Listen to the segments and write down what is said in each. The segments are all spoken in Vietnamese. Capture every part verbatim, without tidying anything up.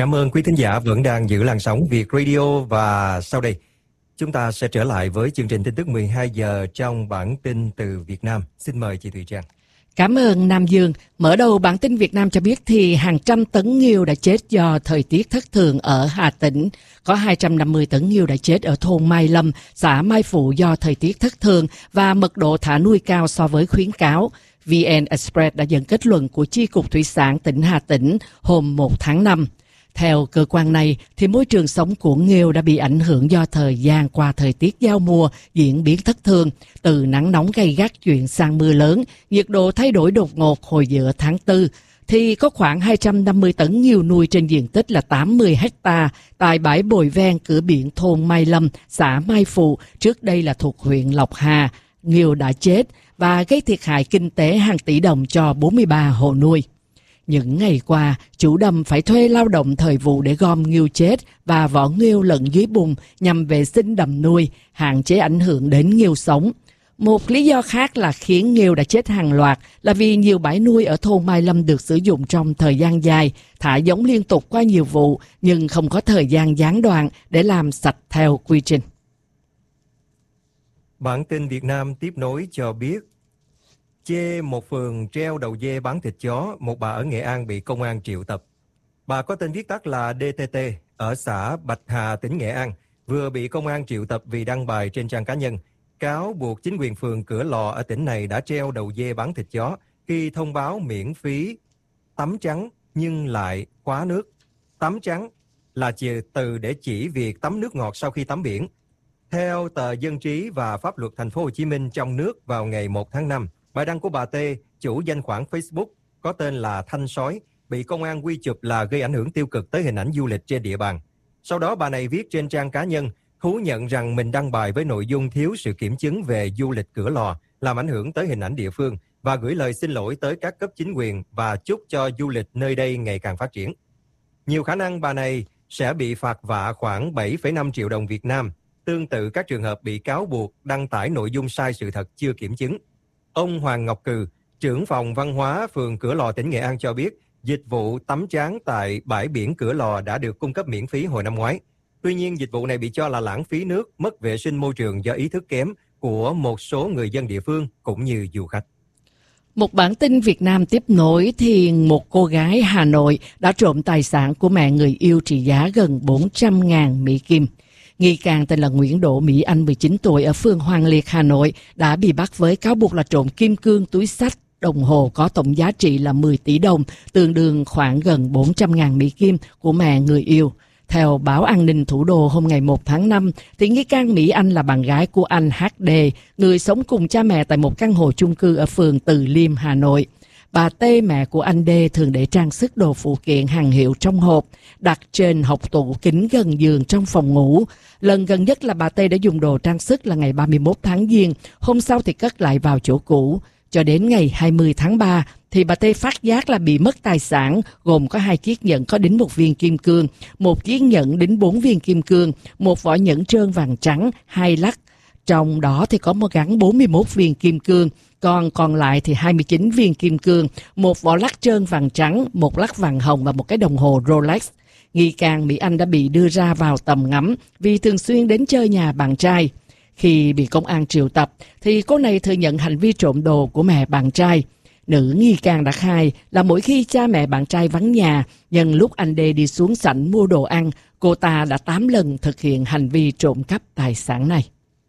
Cảm ơn quý thính giả vẫn đang giữ làn sóng Việt Radio, và sau đây chúng ta sẽ trở lại với chương trình tin tức mười hai giờ trong bản tin từ Việt Nam. Xin mời chị Thùy Trang. Cảm ơn Nam Dương. Mở đầu bản tin Việt Nam cho biết thì hàng trăm tấn nghêu đã chết do thời tiết thất thường ở Hà Tĩnh. Có hai trăm năm mươi tấn nghêu đã chết ở thôn Mai Lâm, xã Mai Phụ do thời tiết thất thường và mật độ thả nuôi cao so với khuyến cáo. vê en Express đã dẫn kết luận của Chi cục Thủy sản tỉnh Hà Tĩnh hôm một tháng năm. Theo cơ quan này, thì môi trường sống của nghêu đã bị ảnh hưởng do thời gian qua thời tiết giao mùa diễn biến thất thường, từ nắng nóng gay gắt chuyển sang mưa lớn, nhiệt độ thay đổi đột ngột hồi giữa tháng tư, thì có khoảng hai trăm năm mươi tấn nghêu nuôi trên diện tích là tám mươi ha tại bãi bồi ven cửa biển thôn Mai Lâm, xã Mai Phụ, trước đây là thuộc huyện Lộc Hà. Nghêu đã chết và gây thiệt hại kinh tế hàng tỷ đồng cho bốn mươi ba hộ nuôi. Những ngày qua, chủ đầm phải thuê lao động thời vụ để gom nghêu chết và vỏ nghêu lẫn dưới bùn nhằm vệ sinh đầm nuôi, hạn chế ảnh hưởng đến nghêu sống. Một lý do khác là khiến nghêu đã chết hàng loạt là vì nhiều bãi nuôi ở thôn Mai Lâm được sử dụng trong thời gian dài, thả giống liên tục qua nhiều vụ nhưng không có thời gian gián đoạn để làm sạch theo quy trình. Bản tin Việt Nam tiếp nối cho biết, chê một phường treo đầu dê bán thịt chó, một bà ở Nghệ An bị công an triệu tập. Bà có tên viết tắt là đê tê tê ở xã Bạch Hà, tỉnh Nghệ An, vừa bị công an triệu tập vì đăng bài trên trang cá nhân cáo buộc chính quyền phường Cửa Lò ở tỉnh này đã treo đầu dê bán thịt chó khi thông báo miễn phí tắm trắng nhưng lại khóa nước. Tắm trắng là từ để chỉ việc tắm nước ngọt sau khi tắm biển. Theo tờ Dân trí và Pháp luật Thành phố Hồ Chí Minh trong nước vào ngày một tháng năm, bài đăng của bà T, chủ danh khoản Facebook có tên là Thanh Sói, bị công an quy chụp là gây ảnh hưởng tiêu cực tới hình ảnh du lịch trên địa bàn. Sau đó bà này viết trên trang cá nhân thú nhận rằng mình đăng bài với nội dung thiếu sự kiểm chứng về du lịch Cửa Lò, làm ảnh hưởng tới hình ảnh địa phương, và gửi lời xin lỗi tới các cấp chính quyền và chúc cho du lịch nơi đây ngày càng phát triển. Nhiều khả năng bà này sẽ bị phạt vạ khoảng bảy phẩy năm triệu đồng Việt Nam, tương tự các trường hợp bị cáo buộc đăng tải nội dung sai sự thật chưa kiểm chứng. Ông Hoàng Ngọc Cừ, trưởng phòng văn hóa phường Cửa Lò, tỉnh Nghệ An cho biết, dịch vụ tắm tráng tại bãi biển Cửa Lò đã được cung cấp miễn phí hồi năm ngoái. Tuy nhiên, dịch vụ này bị cho là lãng phí nước, mất vệ sinh môi trường do ý thức kém của một số người dân địa phương cũng như du khách. Một bản tin Việt Nam tiếp nối thì một cô gái Hà Nội đã trộm tài sản của mẹ người yêu trị giá gần bốn trăm nghìn Mỹ Kim. Nghi can tên là Nguyễn Đỗ Mỹ Anh, mười chín tuổi, ở phường Hoàng Liệt, Hà Nội, đã bị bắt với cáo buộc là trộm kim cương, túi xách, đồng hồ có tổng giá trị là mười tỷ đồng, tương đương khoảng gần bốn trăm nghìn Mỹ Kim của mẹ người yêu. Theo báo An ninh Thủ đô hôm ngày một tháng năm, thì nghi can Mỹ Anh là bạn gái của anh hát đê, người sống cùng cha mẹ tại một căn hộ chung cư ở phường Từ Liêm, Hà Nội. Bà T, mẹ của anh D, thường để trang sức đồ phụ kiện hàng hiệu trong hộp, đặt trên hộc tủ kính gần giường trong phòng ngủ. Lần gần nhất là bà T đã dùng đồ trang sức là ngày ba mươi mốt tháng Giêng, hôm sau thì cất lại vào chỗ cũ. Cho đến ngày hai mươi tháng ba, thì bà T phát giác là bị mất tài sản, gồm có hai chiếc nhẫn có đính một viên kim cương, một chiếc nhẫn đính bốn viên kim cương, một vỏ nhẫn trơn vàng trắng, hai lắc. Trong đó thì có một gắn bốn mươi mốt viên kim cương, còn còn lại thì hai mươi chín viên kim cương, một vỏ lắc trơn vàng trắng, một lắc vàng hồng và một cái đồng hồ Rolex. Nghi can Mỹ Anh đã bị đưa ra vào tầm ngắm vì thường xuyên đến chơi nhà bạn trai. Khi bị công an triệu tập, thì cô này thừa nhận hành vi trộm đồ của mẹ bạn trai. Nữ nghi can đã khai là mỗi khi cha mẹ bạn trai vắng nhà, nhân lúc anh D đi xuống sảnh mua đồ ăn, cô ta đã tám lần thực hiện hành vi trộm cắp tài sản này.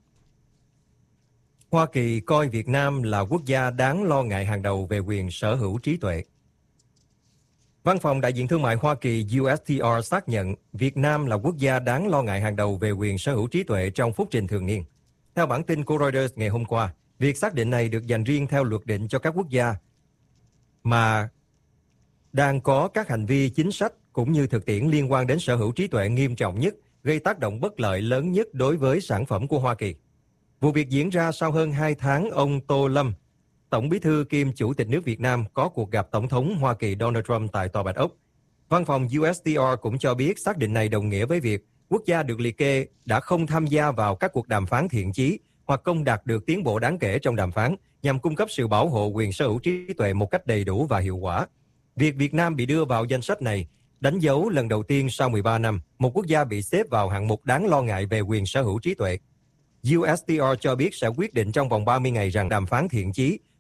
Hoa Kỳ coi Việt Nam là quốc gia đáng lo ngại hàng đầu về quyền sở hữu trí tuệ. Văn phòng Đại diện Thương mại Hoa Kỳ U S T R xác nhận Việt Nam là quốc gia đáng lo ngại hàng đầu về quyền sở hữu trí tuệ trong phúc trình thường niên. Theo bản tin của Reuters ngày hôm qua, việc xác định này được dành riêng theo luật định cho các quốc gia mà đang có các hành vi chính sách cũng như thực tiễn liên quan đến sở hữu trí tuệ nghiêm trọng nhất, gây tác động bất lợi lớn nhất đối với sản phẩm của Hoa Kỳ. Vụ việc diễn ra sau hơn hai tháng ông Tô Lâm, Tổng bí thư kiêm Chủ tịch nước Việt Nam, có cuộc gặp Tổng thống Hoa Kỳ Donald Trump tại Tòa Bạch Ốc. Văn phòng U S T R cũng cho biết xác định này đồng nghĩa với việc quốc gia được liệt kê đã không tham gia vào các cuộc đàm phán thiện chí hoặc không đạt được tiến bộ đáng kể trong đàm phán nhằm cung cấp sự bảo hộ quyền sở hữu trí tuệ một cách đầy đủ và hiệu quả. Việc Việt Nam bị đưa vào danh sách này Đánh dấu lần đầu tiên sau mười ba năm, một quốc gia bị xếp vào hạng mục đáng lo ngại về quyền sở hữu trí tuệ. u ét tê rờ cho biết sẽ quyết định trong vòng ba mươi ngày rằng đàm phán thiện chí